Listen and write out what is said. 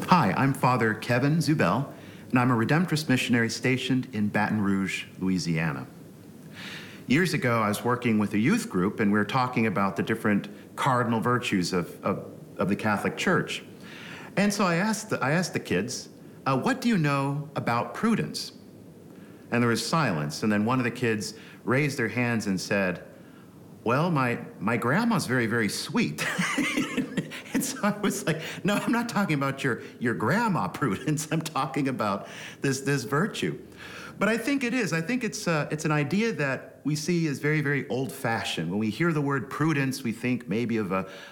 Hi, I'm Father Kevin Zubel, and I'm a Redemptorist missionary stationed in Baton Rouge, Louisiana. Years ago, I was working with a youth group, and we were talking about the different cardinal virtues of the Catholic Church. And so I asked the kids, what do you know about prudence? And there was silence, and then one of the kids raised their hands and said, well, my grandma's very, very sweet. And so I was like, no, I'm not talking about your grandma prudence. I'm talking about this virtue. But I think it is. I think it's an idea that we see as very, very old-fashioned. When we hear the word prudence, we think maybe of